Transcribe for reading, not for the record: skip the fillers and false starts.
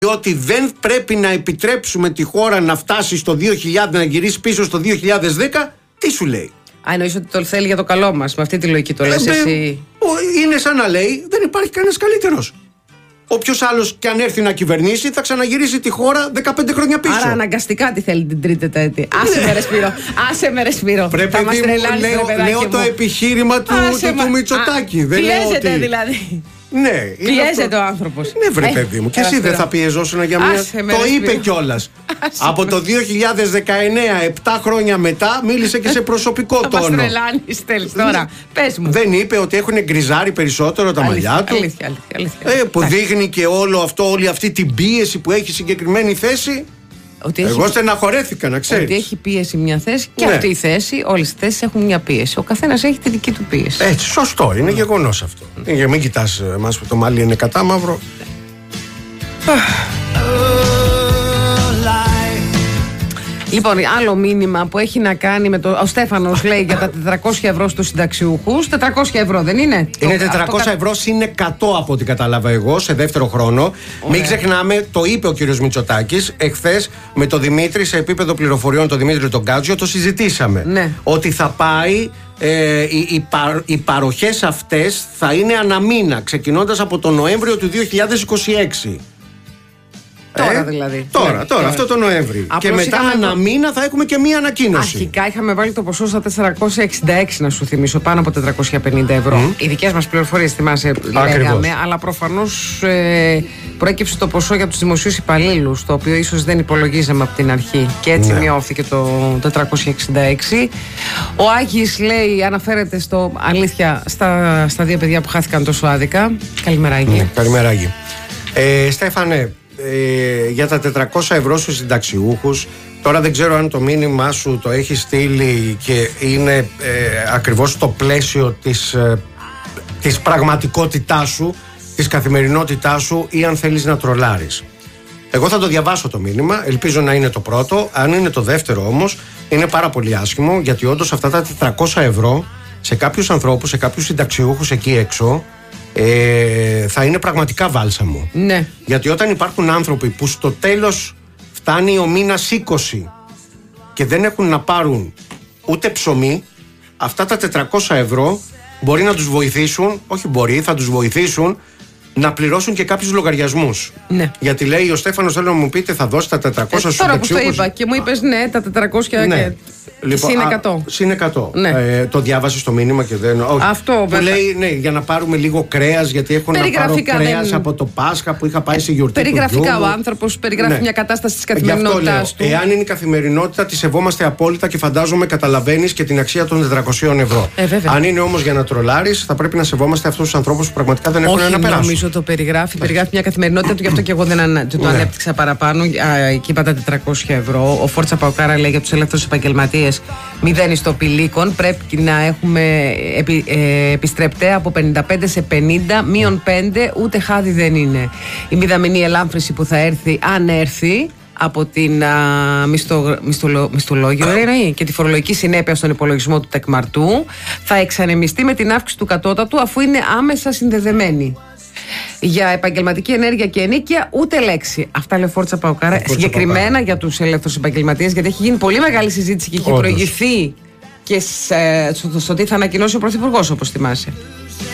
Ότι δεν πρέπει να επιτρέψουμε τη χώρα να φτάσει στο 2000, να γυρίσει πίσω στο 2010, τι σου λέει? Εννοείς ότι το θέλει για το καλό μας, με αυτή τη λογική το λες εσύ? Είναι σαν να λέει δεν υπάρχει κανένας καλύτερος. Όποιος άλλος και αν έρθει να κυβερνήσει θα ξαναγυρίσει τη χώρα 15 χρόνια πίσω. Άρα αναγκαστικά τι θέλει την τρίτη τέτοια. Άσε με ρε Σπύρο. Πρέπει να λέω το επιχείρημα του Μητσοτάκη. Πιέζεται δηλαδή. Ναι, πιέζεται ο άνθρωπος. Ναι, βρε παιδί μου. Και εσύ δεν θα πιεζόσουν για μια. Το είπε κιόλας. Από το 2019, 7 χρόνια μετά, μίλησε και σε προσωπικό τόνο. Θα μας τρελάνεις, τέλος τώρα. Πες μου. Δεν είπε ότι έχουν γκριζάρει περισσότερο τα μαλλιά του? Αλήθεια. Που δείχνει και όλη αυτή την πίεση που έχει συγκεκριμένη θέση. Εγώ στεναχωρέθηκα, να ξέρεις. Ότι έχει πίεση μια θέση και αυτή η θέση, όλες οι θέσεις έχουν μια πίεση. Ο καθένας έχει τη δική του πίεση. Έτσι, σωστό, είναι γεγονός αυτό. Για μην κοιτάς εμάς που το μαλλί είναι κατάμαυρο. Λοιπόν, άλλο μήνυμα που έχει να κάνει με το. Ο Στέφανος λέει για τα 400 ευρώ στους συνταξιούχους. 400 ευρώ δεν είναι? Είναι 400 ευρώ συν 100 από ό,τι κατάλαβα εγώ σε δεύτερο χρόνο. Ωραία. Μην ξεχνάμε, το είπε ο κύριος Μητσοτάκης εχθές με τον Δημήτρη σε επίπεδο πληροφοριών, τον Δημήτρη τον Γκάτζιο, το συζητήσαμε. Ναι. Ότι θα πάει. Οι παροχές αυτές θα είναι αναμήνα, ξεκινώντας από τον Νοέμβριο του 2026. Τώρα δηλαδή. Τώρα, αυτό το Νοέμβρη. Και μετά ένα μήνα θα έχουμε και μία ανακοίνωση. Αρχικά είχαμε βάλει το ποσό στα 466, να σου θυμίσω, πάνω από 450 ευρώ. Οι δικές μας πληροφορίες, θυμάσαι, λέγαμε, αλλά προφανώς προέκυψε το ποσό για τους δημοσίους υπαλλήλους, το οποίο ίσως δεν υπολογίζαμε από την αρχή. Και έτσι μειώθηκε το 466. Ο Άγης λέει, αναφέρεται στο αλήθεια στα δύο παιδιά που χάθηκαν τόσο άδικα. Καλημέρα, Άγη. Καλημέρα, Άγη. Στέφανε, για τα 400 ευρώ στους συνταξιούχους, τώρα δεν ξέρω αν το μήνυμά σου το έχει στείλει και είναι ακριβώς στο πλαίσιο της πραγματικότητάς σου, της καθημερινότητάς σου, ή αν θέλεις να τρολάρεις. Εγώ θα το διαβάσω το μήνυμα, ελπίζω να είναι το πρώτο. Αν είναι το δεύτερο όμως, είναι πάρα πολύ άσχημο, γιατί όντως αυτά τα 400 ευρώ σε κάποιους ανθρώπους, σε κάποιους συνταξιούχους εκεί έξω, θα είναι πραγματικά βάλσαμο. Ναι. Γιατί όταν υπάρχουν άνθρωποι που στο τέλος φτάνει ο μήνας 20 και δεν έχουν να πάρουν ούτε ψωμί, αυτά τα 400 ευρώ μπορεί να τους βοηθήσουν, θα τους βοηθήσουν να πληρώσουν και κάποιους λογαριασμούς. Ναι. Γιατί λέει ο Στέφανος, θέλω να μου πείτε, θα δώσει τα 400 στους τώρα που συνταξιούχους. το είπα και μου είπες ναι, τα 400 και λοιπόν, συν 100. Ναι. Το διάβασες το μήνυμα και δεν. Όχι. Αυτό που λέει ναι, για να πάρουμε λίγο κρέας, γιατί έχω να πάρω κρέας από το Πάσχα που είχα πάει στη γιορτή. Περιγραφικά ο άνθρωπος περιγράφει μια κατάσταση της καθημερινότητας του. Εάν είναι η καθημερινότητα, τη σεβόμαστε απόλυτα και φαντάζομαι καταλαβαίνεις και την αξία των 400 ευρώ. Αν είναι όμως για να τρολάρεις, θα πρέπει να σεβόμαστε αυτούς τους ανθρώπους που πραγματικά δεν έχουν να περάσουν. Νομίζω το περιγράφει μια καθημερινότητα του, γι' αυτό και εγώ δεν το ανέπτυξα παραπάνω. Εκεί είπα τα 400 ευρώ. Ο Φόρτσα Παοκάρα λέει για τους ελεύθερους επαγγελματίες, 0 στο πηλίκον. Πρέπει να έχουμε επιστρεπτέα από 55 σε 50, μείον 5, ούτε χάδι δεν είναι. Η μηδαμινή ελάμφρυνση που θα έρθει, αν έρθει, από την μισθολόγιο και τη φορολογική συνέπεια στον υπολογισμό του τεκμαρτού, θα εξανεμιστεί με την αύξηση του κατώτατου, αφού είναι άμεσα συνδεδεμένη. Για επαγγελματική ενέργεια και ενίκεια ούτε λέξη. Αυτά λέει ο Φόρτσα Παοκάρα, συγκεκριμένα για τους ελεύθερους επαγγελματίες, γιατί έχει γίνει πολύ μεγάλη συζήτηση και έχει προηγηθεί και στο τι θα ανακοινώσει ο Πρωθυπουργός, όπως θυμάσαι.